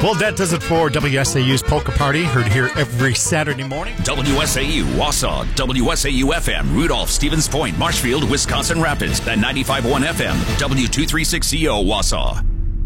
Well, that does it for WSAU's Polka Party, heard here every Saturday morning. WSAU, Wausau, WSAU-FM, Rudolph, Stevens Point, Marshfield, Wisconsin Rapids, and 95.1 FM, W236CO, Wausau.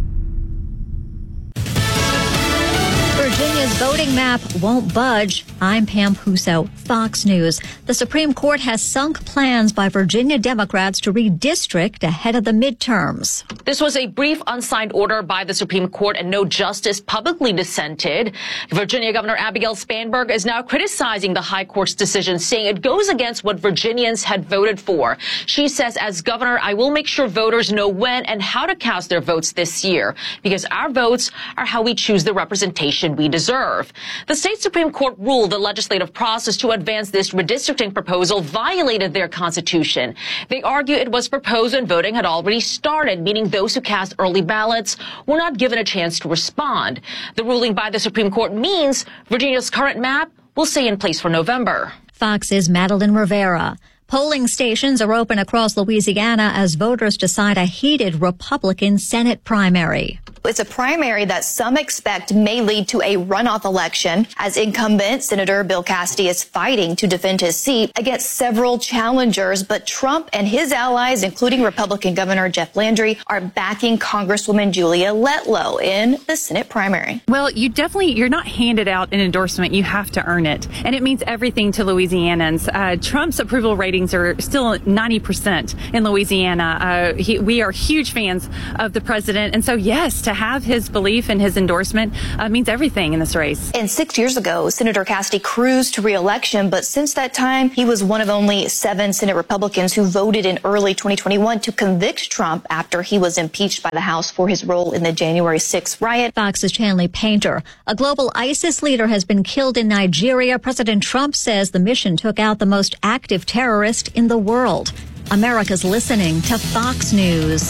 Virginia's voting map won't budge. I'm Pam Puso, Fox News. The Supreme Court has sunk plans by Virginia Democrats to redistrict ahead of the midterms. This was a brief unsigned order by the Supreme Court, and no justice publicly dissented. Virginia Governor Abigail Spanberg is now criticizing the High Court's decision, saying it goes against what Virginians had voted for. She says, as governor, I will make sure voters know when and how to cast their votes this year, because our votes are how we choose the representation we deserve. The state Supreme Court ruled the legislative process to advance this redistricting proposal violated their constitution. They argue it was proposed when voting had already started, meaning those who cast early ballots were not given a chance to respond. The ruling by the Supreme Court means Virginia's current map will stay in place for November. Fox's Madeline Rivera. Polling stations are open across Louisiana as voters decide a heated Republican Senate primary. It's a primary that some expect may lead to a runoff election, as incumbent Senator Bill Cassidy is fighting to defend his seat against several challengers. But Trump and his allies, including Republican Governor Jeff Landry, are backing Congresswoman Julia Letlow in the Senate primary. Well, you're not handed out an endorsement. You have to earn it. And it means everything to Louisianans. Trump's approval ratings are still 90% in Louisiana. We are huge fans of the president. And so, yes, to have his belief and his endorsement means everything in this race. And 6 years ago, Senator Cassidy cruised to re-election, but since that time, he was one of only 7 Senate Republicans who voted in early 2021 to convict Trump after he was impeached by the House for his role in the January 6th riot. Fox's Chanley Painter. A global ISIS leader has been killed in Nigeria. President Trump says the mission took out the most active terrorist in the world. America's listening to Fox News.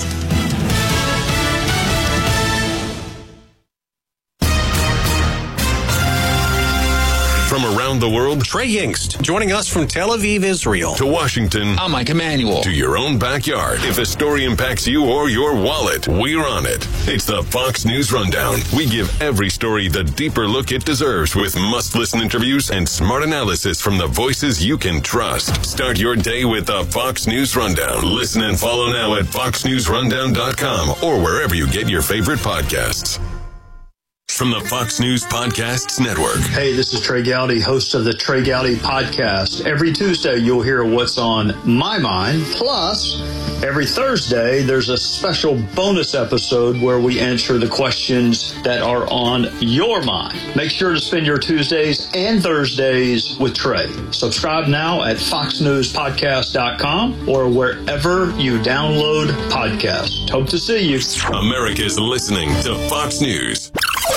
From around the world, Trey Yingst, joining us from Tel Aviv, Israel. To Washington, I'm Mike Emanuel. To your own backyard. If a story impacts you or your wallet, we're on it. It's the Fox News Rundown. We give every story the deeper look it deserves with must-listen interviews and smart analysis from the voices you can trust. Start your day with the Fox News Rundown. Listen and follow now at foxnewsrundown.com or wherever you get your favorite podcasts. From the Fox News Podcasts Network. Hey, this is Trey Gowdy, host of the Trey Gowdy Podcast. Every Tuesday, you'll hear what's on my mind. Plus, every Thursday, there's a special bonus episode where we answer the questions that are on your mind. Make sure to spend your Tuesdays and Thursdays with Trey. Subscribe now at foxnewspodcast.com or wherever you download podcasts. Hope to see you. America's listening to Fox News.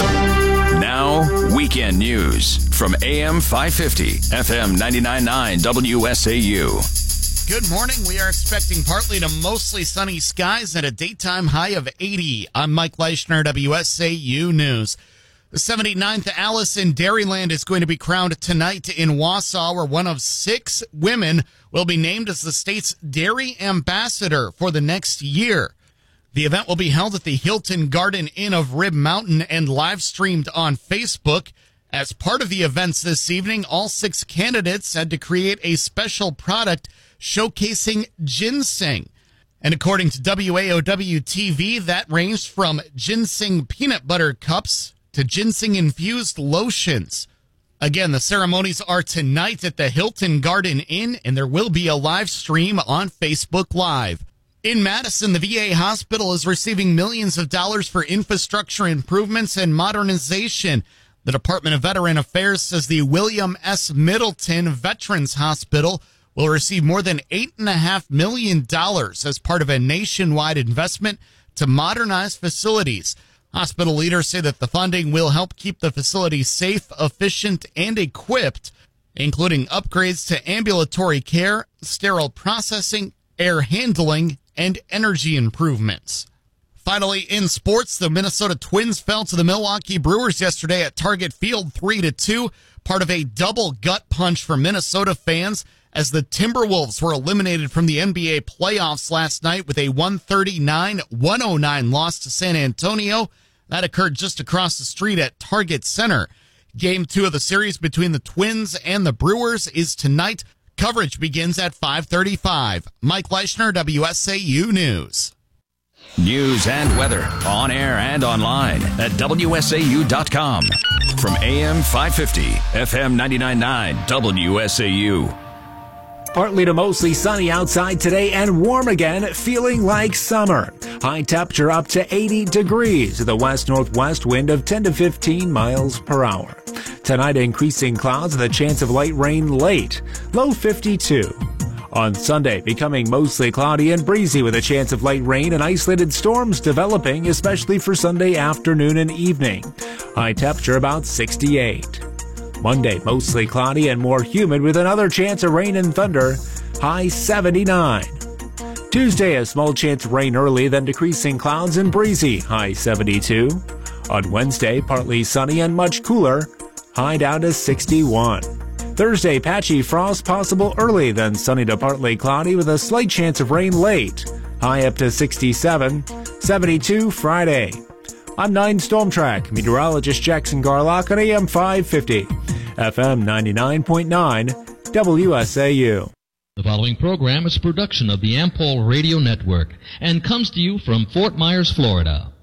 Now, weekend news from AM 550, FM 99.9 WSAU. Good morning. We are expecting partly to mostly sunny skies and a daytime high of 80. I'm Mike Leischner, WSAU News. The 79th Alice in Dairyland is going to be crowned tonight in Wausau, where one of 6 women will be named as the state's dairy ambassador for the next year. The event will be held at the Hilton Garden Inn of Rib Mountain and live streamed on Facebook. As part of the events this evening, all 6 candidates had to create a special product showcasing ginseng. And according to WAOW-TV, that ranged from ginseng peanut butter cups to ginseng-infused lotions. Again, the ceremonies are tonight at the Hilton Garden Inn, and there will be a live stream on Facebook Live. In Madison, the VA hospital is receiving millions of dollars for infrastructure improvements and modernization. The Department of Veteran Affairs says the William S. Middleton Veterans Hospital will receive more than $8.5 million as part of a nationwide investment to modernize facilities. Hospital leaders say that the funding will help keep the facility safe, efficient, and equipped, including upgrades to ambulatory care, sterile processing, air handling, and energy improvements. Finally, in sports, the Minnesota Twins fell to the Milwaukee Brewers yesterday at Target Field 3-2, part of a double gut punch for Minnesota fans as the Timberwolves were eliminated from the NBA playoffs last night with a 139-109 loss to San Antonio. That occurred just across the street at Target Center. Game 2 of the series between the Twins and the Brewers is tonight. Coverage begins at 5:35. Mike Leischner, WSAU News. News and weather on air and online at WSAU.com. From AM 550, FM 99.9, WSAU. Partly to mostly sunny outside today and warm again, feeling like summer. High temperature up to 80 degrees with a west-northwest wind of 10 to 15 miles per hour. Tonight, increasing clouds with a chance of light rain late, low 52. On Sunday, becoming mostly cloudy and breezy with a chance of light rain and isolated storms developing, especially for Sunday afternoon and evening. High temperature about 68. Monday, mostly cloudy and more humid with another chance of rain and thunder, high 79. Tuesday, a small chance of rain early, then decreasing clouds and breezy, high 72. On Wednesday, partly sunny and much cooler, high down to 61. Thursday, patchy frost possible early, then sunny to partly cloudy with a slight chance of rain late, high up to 67. 72 Friday. I'm 9 Storm Track meteorologist Jackson Garlock on AM 550, FM 99.9, WSAU. The following program is a production of the Ampol Radio Network and comes to you from Fort Myers, Florida.